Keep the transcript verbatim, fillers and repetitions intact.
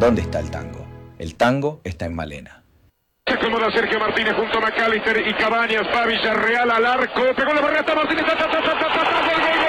¿Dónde está el tango? El tango está en Malena. Se acomoda Sergio Martínez junto a McAllister y Cabañas, va Villarreal al arco, pegó la barreta Martínez, ta, ta, ta, ta, ta, ta, ta, gol, gol,